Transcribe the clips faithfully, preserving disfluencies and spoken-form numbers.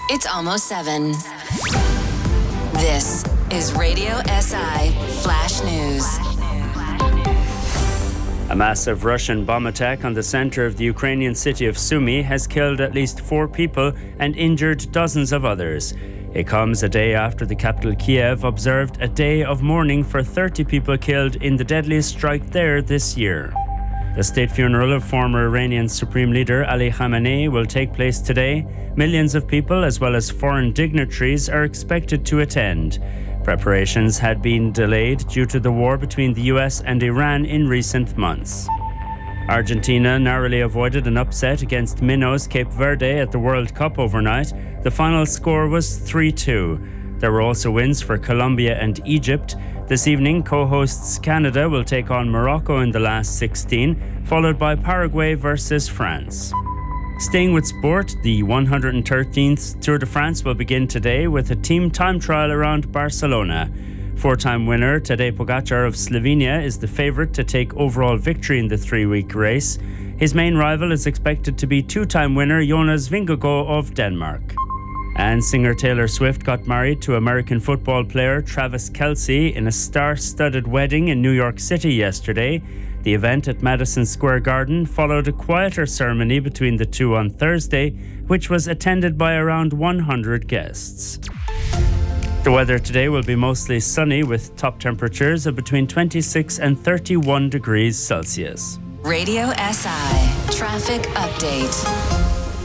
It's almost seven. This is Radio S I Flash News. A massive Russian bomb attack on the center of the Ukrainian city of Sumy has killed at least four people and injured dozens of others. It comes a day after the capital Kiev observed a day of mourning for thirty people killed in the deadliest strike there this year. The state funeral of former Iranian Supreme Leader Ali Khamenei will take place today. Millions of people, as well as foreign dignitaries, are expected to attend. Preparations had been delayed due to the war between the U S and Iran in recent months. Argentina narrowly avoided an upset against Minnows Cape Verde at the World Cup overnight. The final score was three two. There were also wins for Colombia and Egypt. This evening, co-hosts Canada will take on Morocco in the last sixteen, followed by Paraguay versus France. Staying with sport, the one hundred thirteenth Tour de France will begin today with a team time trial around Barcelona. Four-time winner Tadej Pogačar of Slovenia is the favourite to take overall victory in the three-week race. His main rival is expected to be two-time winner Jonas Vingegaard of Denmark. And singer Taylor Swift got married to American football player Travis Kelce in a star-studded wedding in New York City yesterday. The event at Madison Square Garden followed a quieter ceremony between the two on Thursday, which was attended by around one hundred guests. The weather today will be mostly sunny with top temperatures of between twenty-six and thirty-one degrees Celsius. Radio S I Traffic Update.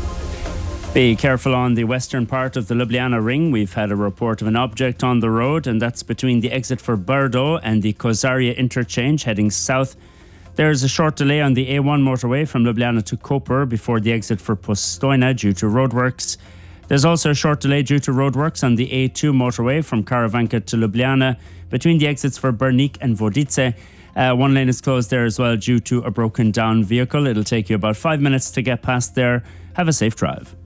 Be careful on the western part of the Ljubljana ring. We've had a report of an object on the road, and that's between the exit for Brdo and the Kozaria interchange heading south. There's a short delay on the A one motorway from Ljubljana to Koper before the exit for Postojna due to roadworks. There's also a short delay due to roadworks on the A two motorway from Karavanka to Ljubljana between the exits for Brnik and Vodice. Uh, one lane is closed there as well due to a broken down vehicle. It'll take you about five minutes to get past there. Have a safe drive.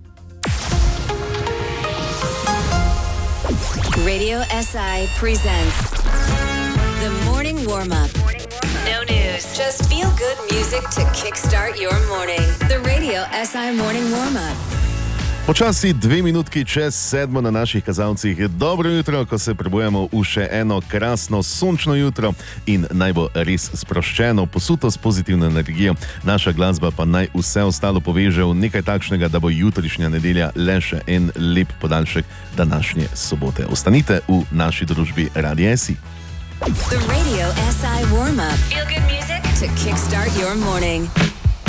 Radio S I presents The Morning Warm-Up. No news, just feel-good music to kickstart your morning. The Radio S I Morning Warm-Up. Počasi dve minutki čez sedmo na naših kazalcih. Dobro jutro, ko se prebujemo v še eno krasno sončno jutro in naj bo res sproščeno, posuto s pozitivno energijo. Naša glasba pa naj vse ostalo poveže v nekaj takšnega, da bo jutrišnja nedelja le še en lep podaljšek današnje sobote. Ostanite v naši družbi Radia S I. The Radio S I Warm-Up. Feel good music to kickstart your morning.